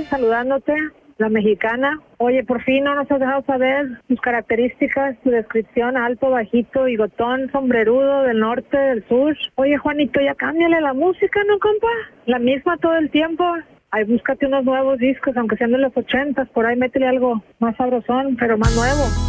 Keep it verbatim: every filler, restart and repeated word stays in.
saludándote, la mexicana. Oye, por fin no nos has dejado saber tus características, tu descripción, alto, bajito, bigotón, sombrerudo, del norte, del sur. Oye, Juanito, ya cámbiale la música, ¿no, compa? La misma todo el tiempo. Ay, búscate unos nuevos discos, aunque sean de los ochentas, por ahí métele algo más sabrosón, pero más nuevo.